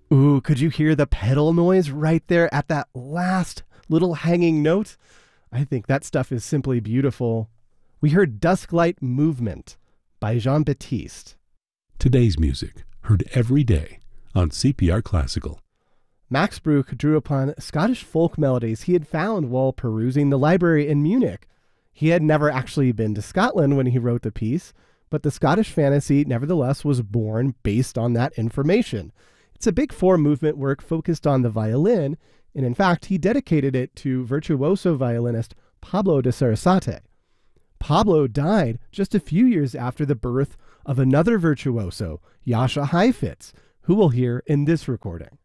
Ooh, could you hear the pedal noise right there at that last little hanging note? I think that stuff is simply beautiful. We heard Dusklight Movement by Jean-Baptiste. Today's music, heard every day on CPR Classical. Max Bruch drew upon Scottish folk melodies he had found while perusing the library in Munich. He had never actually been to Scotland when he wrote the piece, but the Scottish fantasy nevertheless was born based on that information. It's a big four-movement work focused on the violin, and in fact, he dedicated it to virtuoso violinist Pablo de Sarasate. Pablo died just a few years after the birth of another virtuoso, Jascha Heifetz, who we'll hear in this recording.